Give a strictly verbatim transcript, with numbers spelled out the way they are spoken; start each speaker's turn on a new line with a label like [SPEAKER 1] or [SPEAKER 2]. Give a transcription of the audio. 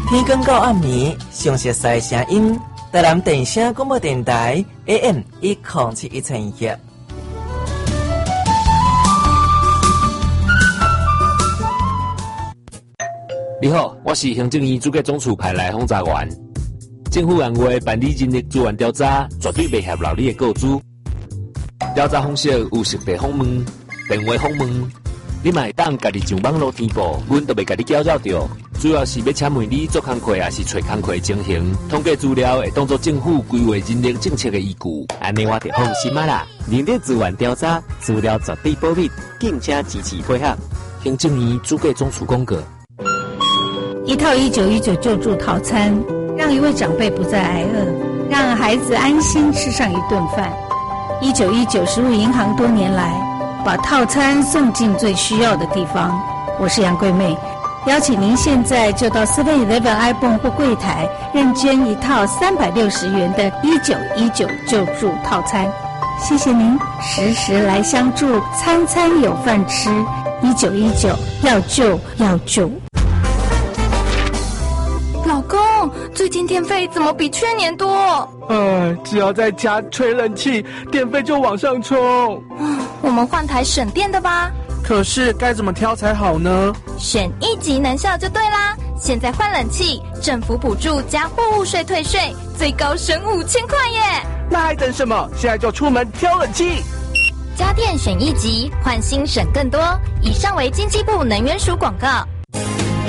[SPEAKER 1] 天光到暗暝，详细赛声音，台南电声广播电台 A M 一零七一千一。
[SPEAKER 2] 你好，我是行政院主计总处派来轰炸员。政府按月办理人力资源调查，绝对袂合劳你的告知。调查方式有实地访问、电话访问，你嘛会当家己上网络填报，阮都袂甲你搅扰着。主要是要请问你做工课，还是找工课情形，统计资料会当作政府规划人力政策的依据。
[SPEAKER 3] 安尼我就放心啊啦！人力资源调查资料绝对保密，敬请支持配合。
[SPEAKER 2] 行政院主计总处公告。
[SPEAKER 4] 一套一九一九救助套餐，让一位长辈不再挨饿，让孩子安心吃上一顿饭。一九一九食物银行多年来把套餐送进最需要的地方。我是杨桂妹，邀请您现在就到 seven eleven iPhone 或柜台认捐一套三百六十元的一九一九救助套餐。谢谢您，时时来相助，餐餐有饭吃。一九一九，要救要救。
[SPEAKER 5] 老公，最近电费怎么比去年多？
[SPEAKER 6] 哎，只要在家吹冷气，电费就往上冲。
[SPEAKER 5] 我们换台省电的吧。
[SPEAKER 6] 可是该怎么挑才好呢？
[SPEAKER 5] 选一级能效就对啦！现在换冷气，政府补助加货物税退税，最高省五千块耶！
[SPEAKER 6] 那还等什么？现在就出门挑冷气。
[SPEAKER 5] 家电选一级，换新省更多。以上为经济部能源署广告。